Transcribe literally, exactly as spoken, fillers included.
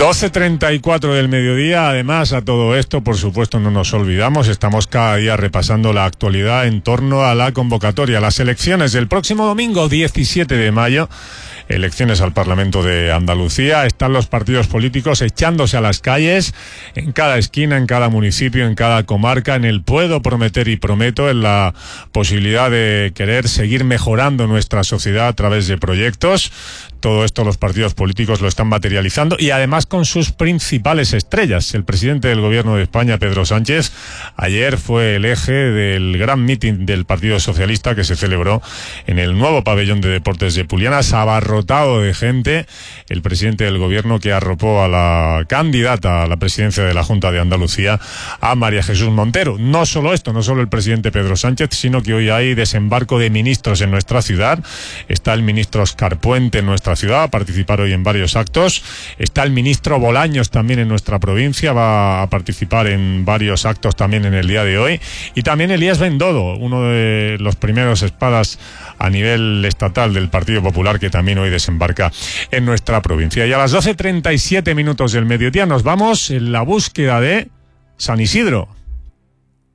doce treinta y cuatro del mediodía. Además, a todo esto, por supuesto, no nos olvidamos, estamos cada día repasando la actualidad en torno a la convocatoria, las elecciones del próximo domingo diecisiete de mayo. Elecciones al Parlamento de Andalucía. Están los partidos políticos echándose a las calles, en cada esquina, en cada municipio, en cada comarca, en el puedo prometer y prometo, en la posibilidad de querer seguir mejorando nuestra sociedad a través de proyectos. Todo esto los partidos políticos lo están materializando y además con sus principales estrellas. El presidente del Gobierno de España, Pedro Sánchez, ayer fue el eje del gran mitin del Partido Socialista que se celebró en el nuevo pabellón de deportes de Pulianas, abarrotado de gente. El presidente del Gobierno que arropó a la candidata a la presidencia de la Junta de Andalucía, a María Jesús Montero. No solo esto, no solo el presidente Pedro Sánchez, sino que hoy hay desembarco de ministros en nuestra ciudad. Está el ministro Óscar Puente en nuestra ciudad, a participar hoy en varios actos. Está el ministro Bolaños también en nuestra provincia, va a participar en varios actos también en el día de hoy. Y también Elías Bendodo, uno de los primeros espadas a nivel estatal del Partido Popular, que también hoy desembarca en nuestra provincia. Y a las doce treinta y siete minutos del mediodía nos vamos en la búsqueda de San Isidro.